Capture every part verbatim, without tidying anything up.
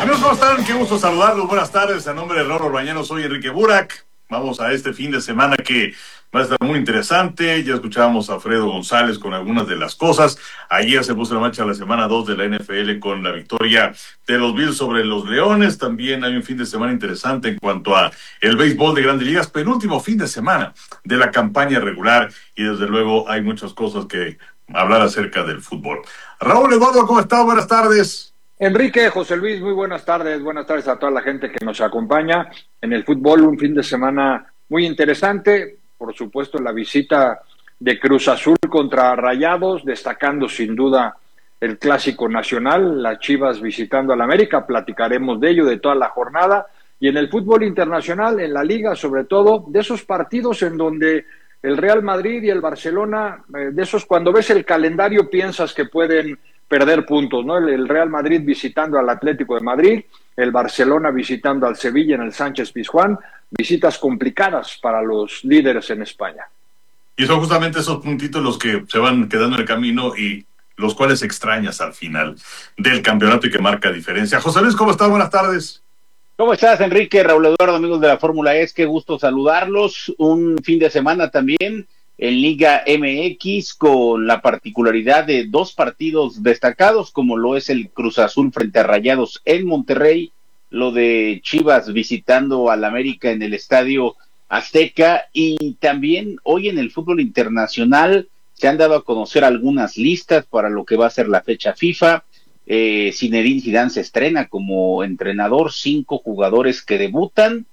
Amigos, ¿cómo están? Qué gusto saludarlos. Buenas tardes. A nombre de Roro Orbañano, soy Enrique Burak. Vamos a este fin de semana que va a estar muy interesante. Ya escuchábamos a Fredo González con algunas de las cosas. Ayer se puso en marcha la semana dos de la N F L con la victoria de los Bills sobre los Leones. También hay un fin de semana interesante en cuanto a el béisbol de Grandes Ligas. Penúltimo fin de semana de la campaña regular. Y desde luego hay muchas cosas que hablar acerca del fútbol. Raúl Eduardo, ¿cómo está? Buenas tardes. Enrique, José Luis, muy buenas tardes. Buenas tardes a toda la gente que nos acompaña en el fútbol. Un fin de semana muy interesante. Por supuesto, la visita de Cruz Azul contra Rayados, destacando sin duda el Clásico Nacional, las Chivas visitando al América. Platicaremos de ello, de toda la jornada. Y en el fútbol internacional, en la Liga, sobre todo, de esos partidos en donde el Real Madrid y el Barcelona, eh, de esos cuando ves el calendario piensas que pueden perder puntos, ¿no? El, el Real Madrid visitando al Atlético de Madrid, el Barcelona visitando al Sevilla en el Sánchez Pizjuán, visitas complicadas para los líderes en España. Y son justamente esos puntitos los que se van quedando en el camino y los cuales extrañas al final del campeonato y que marca diferencia. José Luis, ¿cómo estás? Buenas tardes. ¿Cómo estás, Enrique? Raúl Eduardo, amigos de la Fórmula E, qué gusto saludarlos. Un fin de semana también en Liga M X con la particularidad de dos partidos destacados, como lo es el Cruz Azul frente a Rayados en Monterrey, lo de Chivas visitando al América en el Estadio Azteca, y también hoy en el fútbol internacional se han dado a conocer algunas listas para lo que va a ser la fecha FIFA. Eh, Zinedine Zidane se estrena como entrenador, cinco jugadores que debutan,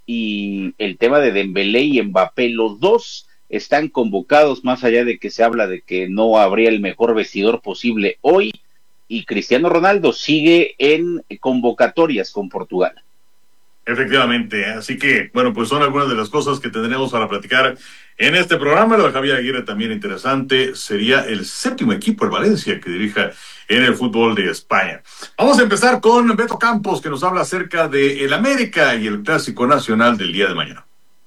y el tema de Dembélé y Mbappé, los dos están convocados, más allá de que se habla de que no habría el mejor vestidor posible hoy, y Cristiano Ronaldo sigue en convocatorias con Portugal. Efectivamente, así que, bueno, pues son algunas de las cosas que tendremos para platicar en este programa. Lo de Javier Aguirre también interesante, sería el séptimo equipo, el Valencia, que dirija en el fútbol de España. Vamos a empezar con Beto Campos, que nos habla acerca de el América y el Clásico Nacional del día de mañana.